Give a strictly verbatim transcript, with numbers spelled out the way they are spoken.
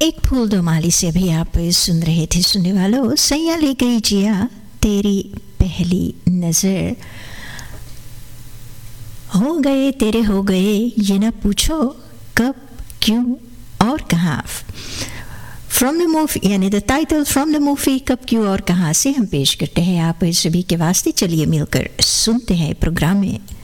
एक फूल दो माली से अभी आप सुन रहे थे सुनने वालों, सैया ले गई जिया तेरी पहली नजर, हो गए तेरे हो गए ये ना पूछो कब क्यों और कहाँ। फ्रॉम द मूवी यानी the title from the movie कब क्यों और कहाँ से हम पेश करते हैं आप सभी के वास्ते। चलिए मिलकर सुनते हैं प्रोग्राम में।